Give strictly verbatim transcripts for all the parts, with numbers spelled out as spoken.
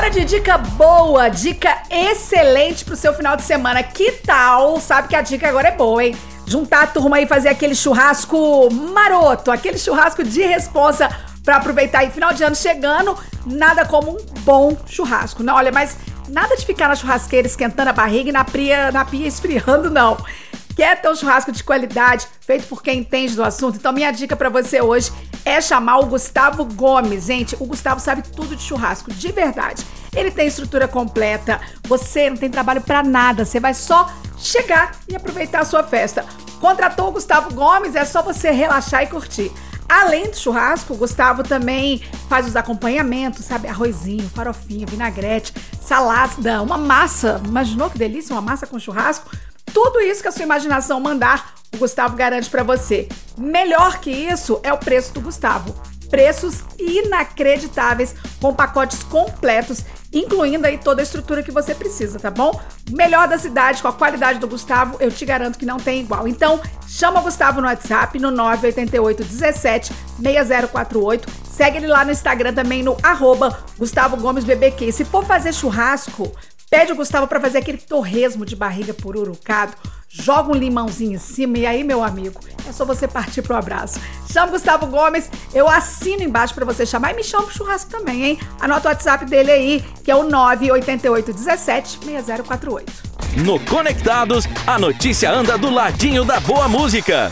Bora de dica boa, dica excelente pro seu final de semana. Que tal? Sabe que a dica agora é boa, hein? Juntar a turma aí e fazer aquele churrasco maroto, aquele churrasco de responsa pra aproveitar aí final de ano chegando. Nada como um bom churrasco. Não, olha, mas nada de ficar na churrasqueira esquentando a barriga e na pia, na pia esfriando, não. Quer ter um churrasco de qualidade, feito por quem entende do assunto? Então minha dica pra você hoje é chamar o Gustavo Gomes. Gente, o Gustavo sabe tudo de churrasco, de verdade. Ele tem estrutura completa, você não tem trabalho pra nada, você vai só chegar e aproveitar a sua festa. Contratou o Gustavo Gomes, é só você relaxar e curtir. Além do churrasco, o Gustavo também faz os acompanhamentos, sabe? Arrozinho, farofinha, vinagrete, salada, uma massa. Imaginou que delícia? Uma massa com churrasco? Tudo isso que a sua imaginação mandar, o Gustavo garante pra você. Melhor que isso é o preço do Gustavo. Preços inacreditáveis, com pacotes completos, incluindo aí toda a estrutura que você precisa, tá bom? Melhor da cidade, com a qualidade do Gustavo, eu te garanto que não tem igual. Então, chama o Gustavo no WhatsApp, no nove oito oito, um sete, seis zero quatro oito. Segue ele lá no Instagram também, no arroba Gustavo Gomes B B Q. Se for fazer churrasco, pede o Gustavo para fazer aquele torresmo de barriga pururucado, joga um limãozinho em cima e aí, meu amigo, é só você partir pro abraço. Chama o Gustavo Gomes, eu assino embaixo para você chamar e me chama pro churrasco também, hein? Anota o WhatsApp dele aí, que é o nove oito oito, um sete, seis zero quatro oito. No Conectados, a notícia anda do ladinho da boa música.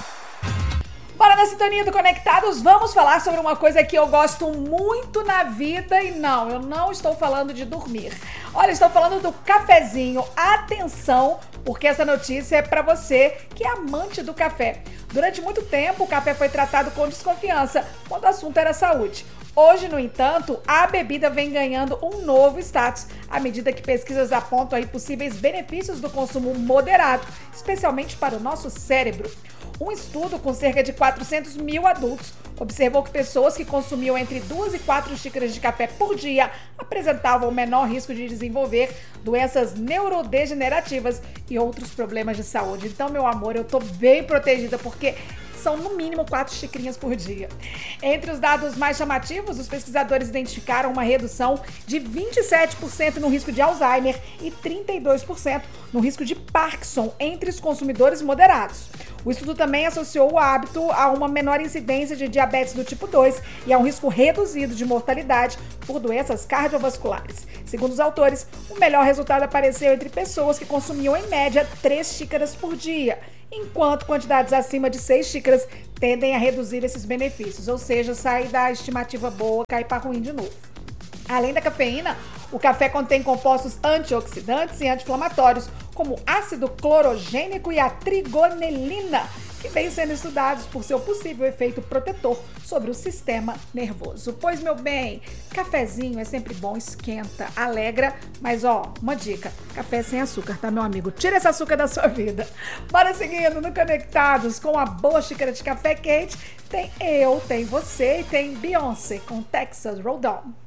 Bora na sintonia do Conectados, vamos falar sobre uma coisa que eu gosto muito na vida e não, eu não estou falando de dormir. Olha, estou falando do cafezinho. Atenção, porque essa notícia é para você que é amante do café. Durante muito tempo, o café foi tratado com desconfiança quando o assunto era saúde. Hoje, no entanto, a bebida vem ganhando um novo status, à medida que pesquisas apontam aí possíveis benefícios do consumo moderado, especialmente para o nosso cérebro. Um estudo com cerca de quatrocentos mil adultos observou que pessoas que consumiam entre duas e quatro xícaras de café por dia apresentavam o menor risco de desenvolver doenças neurodegenerativas e outros problemas de saúde. Então, meu amor, eu tô bem protegida porque são no mínimo quatro xicrinhas por dia. Entre os dados mais chamativos, os pesquisadores identificaram uma redução de vinte e sete por cento no risco de Alzheimer e trinta e dois por cento no risco de Parkinson entre os consumidores moderados. O estudo também associou o hábito a uma menor incidência de diabetes do tipo dois e a um risco reduzido de mortalidade por doenças cardiovasculares. Segundo os autores, o melhor resultado apareceu entre pessoas que consumiam em média três xícaras por dia, enquanto quantidades acima de seis xícaras tendem a reduzir esses benefícios, ou seja, sair da estimativa boa, cair para ruim de novo. Além da cafeína, o café contém compostos antioxidantes e anti-inflamatórios, como ácido clorogênico e a trigonelina, que vêm sendo estudados por seu possível efeito protetor sobre o sistema nervoso. Pois, meu bem, cafezinho é sempre bom, esquenta, alegra, mas ó, uma dica, café sem açúcar, tá, meu amigo? Tira esse açúcar da sua vida. Bora seguindo no Conectados com a boa xícara de café quente. Tem eu, tem você e tem Beyoncé com Texas Roll Down.